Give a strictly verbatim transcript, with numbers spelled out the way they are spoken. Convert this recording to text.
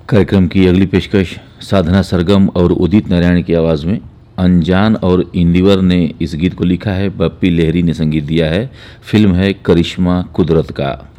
कार्यक्रम की अगली पेशकश साधना सरगम और उदित नारायण की आवाज़ में। अनजान और इंदिवर ने इस गीत को लिखा है, बप्पी लहरी ने संगीत दिया है। फिल्म है करिश्मा कुदरत का।